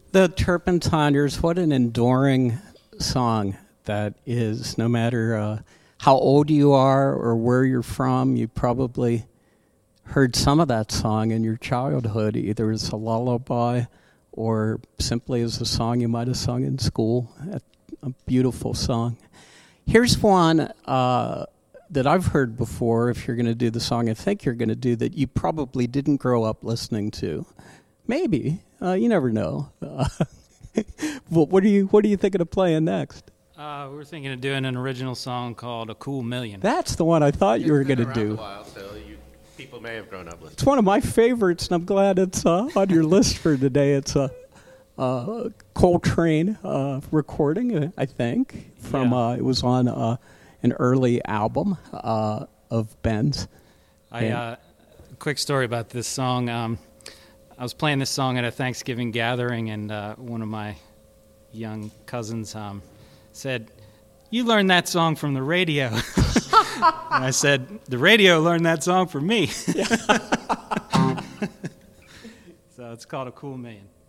The Turpentiners, what an enduring song that is. No matter how old you are or where you're from, you probably heard some of that song in your childhood, either as a lullaby or simply as a song you might have sung in school. A beautiful song. Here's one that I've heard before, if you're going to do the song I think you're going to do, that you probably didn't grow up listening to. Maybe. You never know. What are you thinking of playing next? We're thinking of doing an original song called A Cool Million. That's the one I thought you were going to do. A while, so people may have grown up listening. It's one of my favorites, and I'm glad it's on your list for today. It's a Coltrane recording, I think. From it was on an early album of Ben's. Quick story about this song. I was playing this song at a Thanksgiving gathering, and one of my young cousins said, "You learned that song from the radio." And I said, "The radio learned that song from me." So it's called A Cool Million.